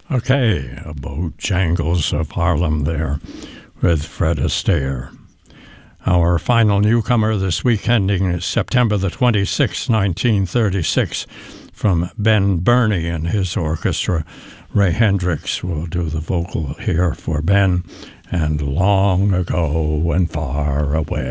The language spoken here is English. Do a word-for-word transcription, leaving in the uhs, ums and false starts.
Okay, Bojangles of Harlem there with Fred Astaire. Our final newcomer this week, ending September the twenty-sixth, nineteen thirty-six, from Ben Burney and his orchestra. Ray Hendricks will do the vocal here for Ben, and Long Ago and Far Away.